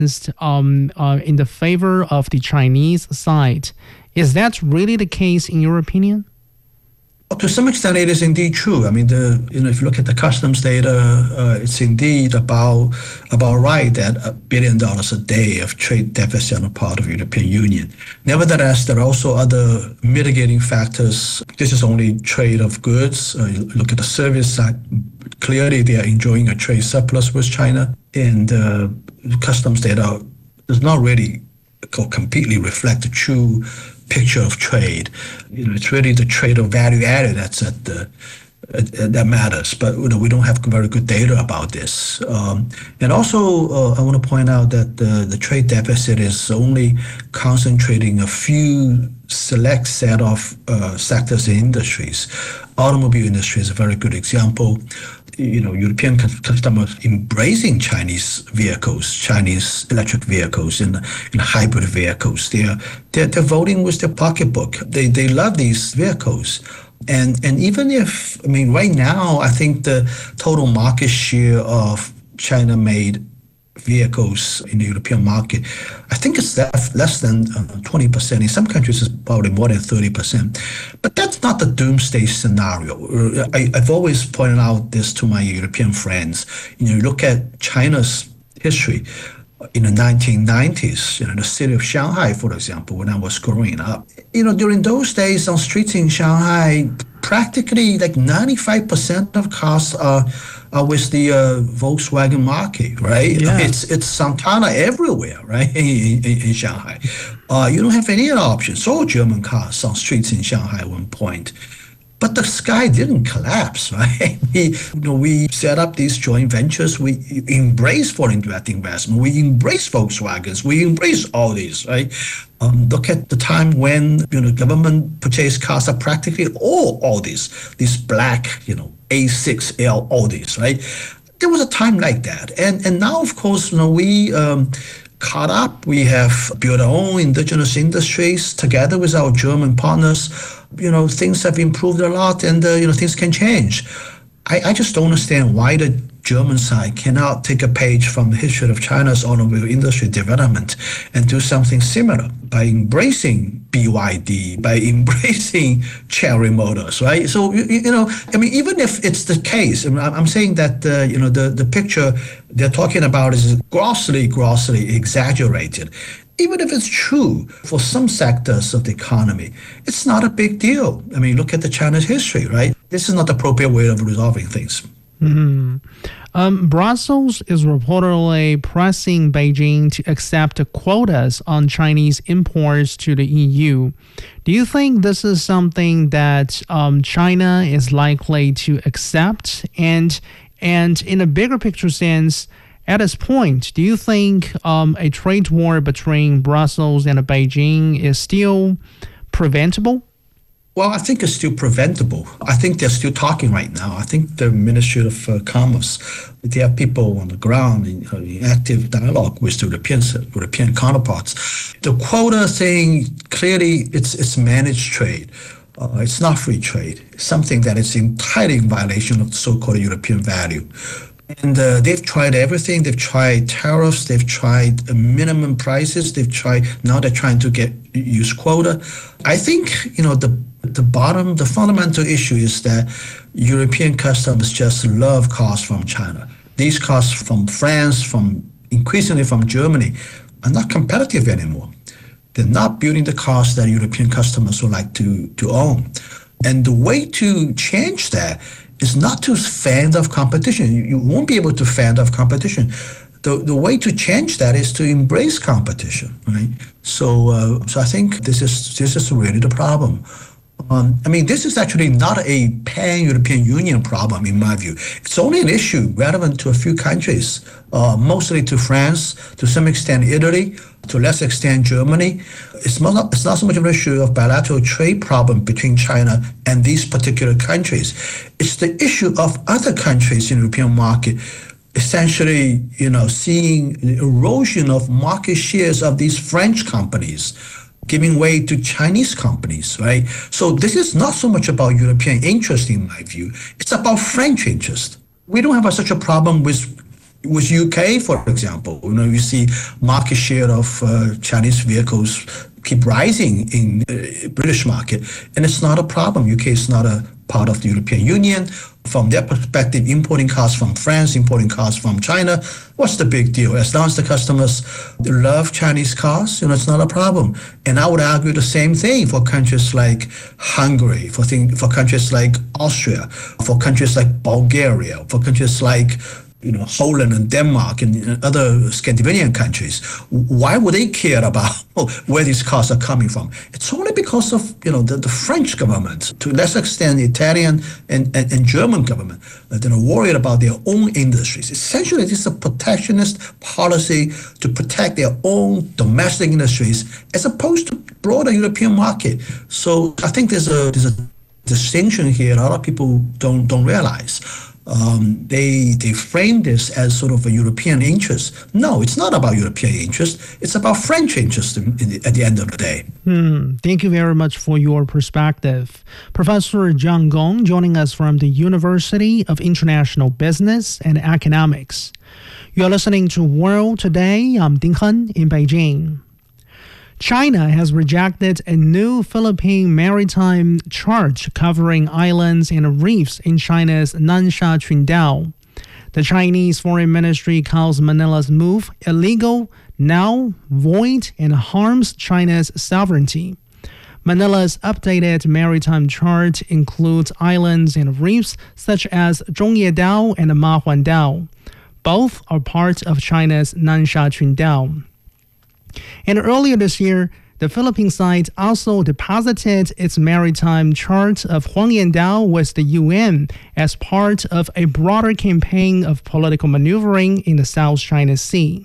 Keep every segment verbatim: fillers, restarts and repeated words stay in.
um, uh, in the favor of the Chinese side. Is that really the case in your opinion? To some extent, it is indeed true. I mean, the you know, if you look at the customs data, uh, it's indeed about about right that a billion dollars a day of trade deficit on the part of the European Union. Nevertheless, there are also other mitigating factors. This is only trade of goods. Uh, you look at the service side. Clearly, they are enjoying a trade surplus with China, and uh, customs data does not really completely reflect the true picture of trade. You know, it's really the trade of value added that's at the uh, that matters. But you know, we don't have very good data about this. Um, and also, uh, I want to point out that the, the trade deficit is only concentrating a few select set of uh, sectors and industries. Automobile industry is a very good example. You know, European customers embracing Chinese vehicles, Chinese electric vehicles and, and hybrid vehicles. They're, they're, they're voting with their pocketbook. They, they love these vehicles. And, and even if, I mean, right now, I think the total market share of China-made vehicles in the European market, I think it's less than twenty percent. In some countries, it's probably more than thirty percent. But that's not the doomsday scenario. I, I've always pointed out this to my European friends. You know, you look at China's history in the nineteen nineties, you know, the city of Shanghai, for example, when I was growing up. You know, during those days on streets in Shanghai, practically like ninety-five percent of cars are Uh, with the uh, Volkswagen market, right? Yeah. It's it's Santana everywhere, right? In, in, in Shanghai, uh, you don't have any other options. All German cars on streets in Shanghai at one point, but the sky didn't collapse, right? We, you know, we set up these joint ventures. We embrace foreign direct investment. We embrace Volkswagens. We embrace all these, right? Um, look at the time when you know government purchased cars are practically all all these these black, you know, A six L Audis, right? There was a time like that, and and now of course you know we um, caught up. We have built our own indigenous industries together with our German partners. You know, things have improved a lot, and uh, you know things can change. I, I just don't understand why the German side cannot take a page from the history of China's automobile industry development and do something similar by embracing B Y D, by embracing Chery Motors, right? So, you, you know, I mean, even if it's the case, I mean, I'm saying that, uh, you know, the, the picture they're talking about is grossly, grossly exaggerated. Even if it's true for some sectors of the economy, it's not a big deal. I mean, look at the China's history, right? This is not the appropriate way of resolving things. Mm-hmm. Um, Brussels is reportedly pressing Beijing to accept quotas on Chinese imports to the E U. Do you think this is something that um, China is likely to accept? And and in a bigger picture sense, at this point, do you think um, a trade war between Brussels and Beijing is still preventable? Well, I think it's still preventable. I think they're still talking right now. I think the Ministry of uh, Commerce, they have people on the ground in, uh, in active dialogue with the European, European counterparts. The quota thing, clearly it's it's managed trade. Uh, it's not free trade. It's something that is entirely in violation of the so-called European value. And uh, they've tried everything. They've tried tariffs. They've tried uh, minimum prices. They've tried, now they're trying to get use quota. I think, you know, the the bottom, the fundamental issue is that European customers just love cars from China. These cars from France, from increasingly from Germany, are not competitive anymore. They're not building the cars that European customers would like to, to own. And the way to change that is not to fend off competition. You, you won't be able to fend off competition. The, the way to change that is to embrace competition, right? So, uh, so I think this is this is really the problem. Um, I mean, this is actually not a pan-European Union problem, in my view. It's only an issue relevant to a few countries, uh, mostly to France, to some extent Italy, to a less extent Germany. It's not, it's not so much of an issue of bilateral trade problem between China and these particular countries. It's the issue of other countries in the European market essentially, you know, seeing the erosion of market shares of these French companies giving way to Chinese companies, right? So this is not so much about European interest, in my view. It's about French interest. We don't have a, such a problem with with U K, for example, you know, you see market share of uh, Chinese vehicles keep rising in uh, British market, and it's not a problem. U K is not a part of the European Union. From their perspective, importing cars from France, importing cars from China, what's the big deal? As long as the customers love Chinese cars, you know, it's not a problem. And I would argue the same thing for countries like Hungary, for thing, for countries like Austria, for countries like Bulgaria, for countries like you know, Holland and Denmark and other Scandinavian countries. Why would they care about where these cars are coming from? It's only because of, you know, the, the French government, to a lesser extent, the Italian and, and, and German government, uh, that are worried about their own industries. Essentially, this is a protectionist policy to protect their own domestic industries as opposed to broader European market. So I think there's a, there's a distinction here a lot of people don't, don't realize. Um, they they frame this as sort of a European interest. No, it's not about European interest. It's about French interest in, in the, at the end of the day. Hmm. Thank you very much for your perspective. Professor John Gong joining us from the University of International Business and Economics. You're listening to World Today. I'm Ding Hen in Beijing. China has rejected a new Philippine maritime charge covering islands and reefs in China's Nansha Qundao. The Chinese Foreign Ministry calls Manila's move illegal, null, void, and harms China's sovereignty. Manila's updated maritime charge includes islands and reefs such as Zhongyedao and Mahuandao. Both are part of China's Nansha Qundao. And earlier this year, the Philippine side also deposited its maritime charge of Huangyandao with the U N as part of a broader campaign of political maneuvering in the South China Sea.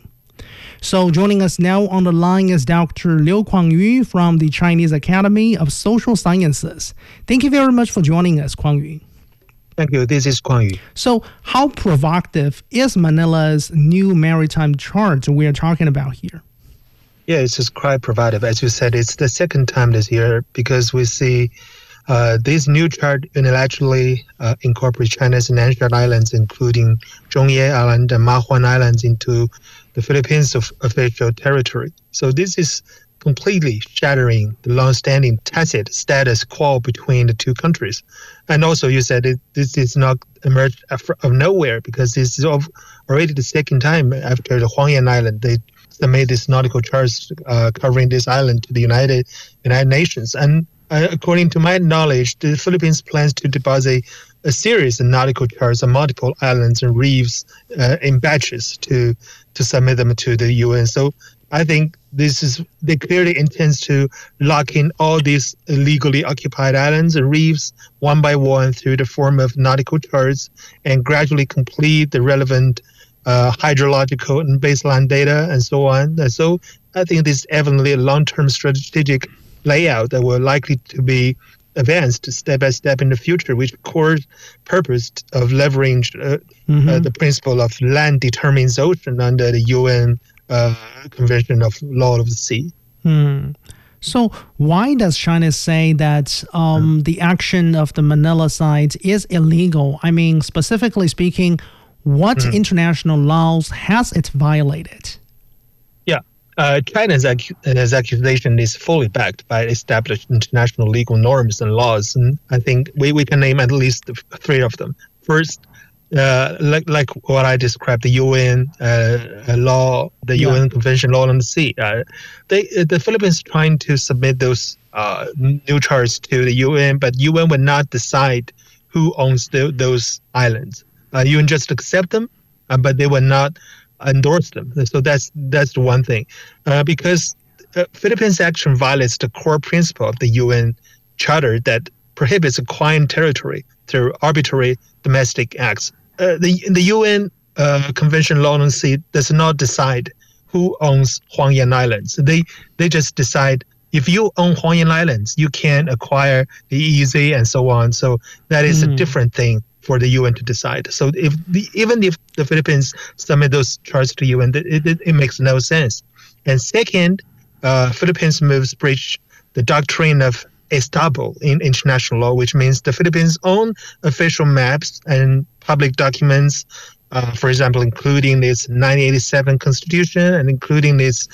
So joining us now on the line is Doctor Liu Kuang-yu from the Chinese Academy of Social Sciences. Thank you very much for joining us, Kuang-yu. Thank you. This is Kuang Yu. So how provocative is Manila's new maritime charge we are talking about here? Yeah, it's just quite provocative. As you said, it's the second time this year because we see uh, this new chart unilaterally uh, incorporate China's Nansha Islands, including Zhongye Island and Mahuan Islands, into the Philippines' of official territory. So this is completely shattering the long-standing tacit status quo between the two countries. And also, you said it, this is not emerged of nowhere because this is already the second time after the Huangyan Island they made this nautical charge uh, covering this island to the United United Nations. And uh, according to my knowledge, the Philippines plans to deposit a series of nautical charges on multiple islands and reefs uh, in batches to to submit them to the U N. So I think this is they clearly intends to lock in all these illegally occupied islands and reefs one by one through the form of nautical charts and gradually complete the relevant uh, hydrological and baseline data and so on. And so I think this is evidently a long-term strategic layout that will likely to be advanced step by step in the future, which core purpose of leveraging uh, mm-hmm. uh, the principle of land determines ocean under the U N uh, Convention of Law of the Sea. Hmm. So why does China say that um, the action of the Manila side is illegal? I mean, specifically speaking, what mm. international laws has it violated? Yeah. Uh, China's ac- accusation is fully backed by established international legal norms and laws, and I think we, we can name at least three of them. First, uh, like like what I described, the U N uh, law, the yeah. U N Convention Law on the Sea. Uh, they the Philippines trying to submit those uh, new charts to the U N, but U N would not decide who owns the, those islands. Uh, U N just accept them, uh, but they will not endorse them. So that's that's the one thing, uh, because uh, Philippines' action violates the core principle of the U N Charter that prohibits acquiring territory through arbitrary domestic acts. Uh, the the U N uh, Convention Law on the Sea does not decide who owns Huangyan Islands. They they just decide if you own Huangyan Islands, you can acquire the E E Z and so on. So that is mm. a different thing for the U N to decide. So if the, even if the Philippines submit those charts to U N, it, it, it makes no sense. And second, uh, Philippines moves breach the doctrine of estoppel in international law, which means the Philippines' own official maps and public documents Uh, for example, including this nineteen eighty-seven Constitution and including this